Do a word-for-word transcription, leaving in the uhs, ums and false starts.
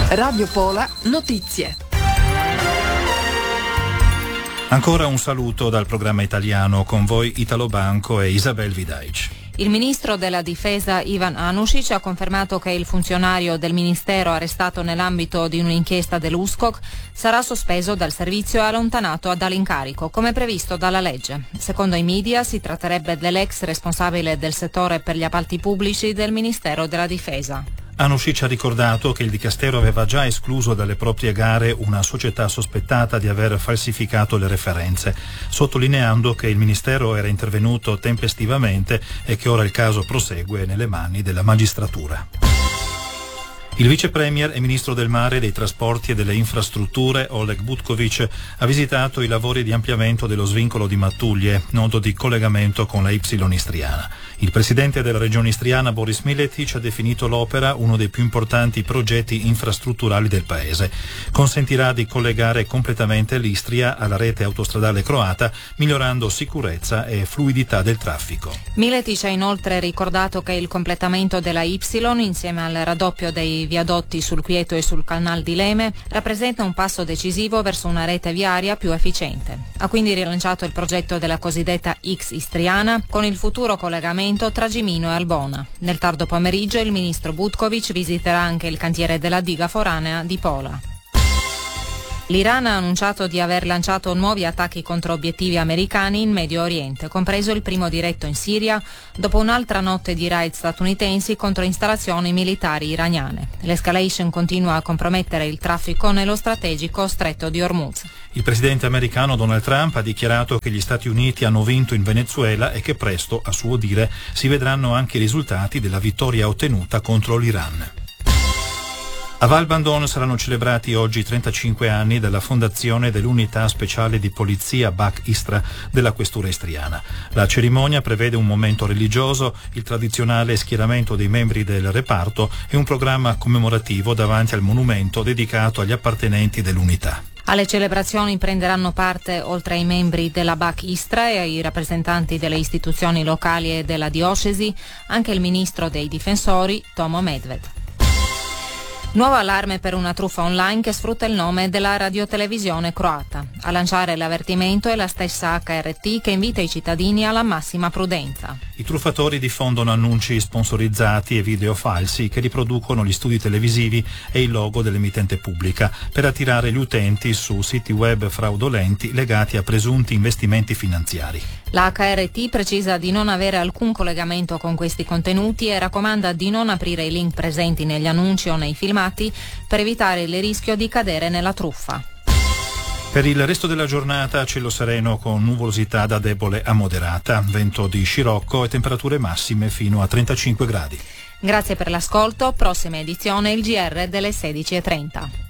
Radio Pola Notizie. Ancora un saluto dal programma italiano, con voi Italo Banco e Isabel Vidaic. Il ministro della difesa Ivan Anušić ha confermato che il funzionario del ministero arrestato nell'ambito di un'inchiesta dell'U S C O C sarà sospeso dal servizio e allontanato dall'incarico, come previsto dalla legge. Secondo i media si tratterebbe dell'ex responsabile del settore per gli appalti pubblici del Ministero della Difesa. Anušić ha ricordato che il Dicastero aveva già escluso dalle proprie gare una società sospettata di aver falsificato le referenze, sottolineando che il Ministero era intervenuto tempestivamente e che ora il caso prosegue nelle mani della magistratura. Il vice premier e ministro del mare, dei trasporti e delle infrastrutture, Oleg Butković, ha visitato i lavori di ampliamento dello svincolo di Matulje, nodo di collegamento con la Y istriana. Il presidente della regione istriana, Boris Miletić, ha definito l'opera uno dei più importanti progetti infrastrutturali del paese. Consentirà di collegare completamente l'Istria alla rete autostradale croata, migliorando sicurezza e fluidità del traffico. Miletić ha inoltre ricordato che il completamento della Y, insieme al raddoppio dei viadotti sul Quieto e sul Canal di Leme, rappresenta un passo decisivo verso una rete viaria più efficiente. Ha quindi rilanciato il progetto della cosiddetta X istriana con il futuro collegamento tra Gimino e Albona. Nel tardo pomeriggio il ministro Butković visiterà anche il cantiere della diga foranea di Pola. L'Iran ha annunciato di aver lanciato nuovi attacchi contro obiettivi americani in Medio Oriente, compreso il primo diretto in Siria, dopo un'altra notte di raid statunitensi contro installazioni militari iraniane. L'escalation continua a compromettere il traffico nello strategico Stretto di Hormuz. Il presidente americano Donald Trump ha dichiarato che gli Stati Uniti hanno vinto in Venezuela e che presto, a suo dire, si vedranno anche i risultati della vittoria ottenuta contro l'Iran. A Val Bandon saranno celebrati oggi trentacinque anni dalla fondazione dell'unità speciale di polizia Bac Istra della questura istriana. La cerimonia prevede un momento religioso, il tradizionale schieramento dei membri del reparto e un programma commemorativo davanti al monumento dedicato agli appartenenti dell'unità. Alle celebrazioni prenderanno parte, oltre ai membri della Bac Istra e ai rappresentanti delle istituzioni locali e della diocesi, anche il ministro dei difensori, Tomo Medved. Nuovo allarme per una truffa online che sfrutta il nome della radiotelevisione croata. A lanciare l'avvertimento è la stessa H R T, che invita i cittadini alla massima prudenza. I truffatori diffondono annunci sponsorizzati e video falsi che riproducono gli studi televisivi e il logo dell'emittente pubblica per attirare gli utenti su siti web fraudolenti legati a presunti investimenti finanziari. La H R T precisa di non avere alcun collegamento con questi contenuti e raccomanda di non aprire i link presenti negli annunci o nei filmati per evitare il rischio di cadere nella truffa. Per il resto della giornata cielo sereno con nuvolosità da debole a moderata, vento di scirocco e temperature massime fino a trentacinque gradi. Grazie per l'ascolto, prossima edizione il G R delle sedici e trenta.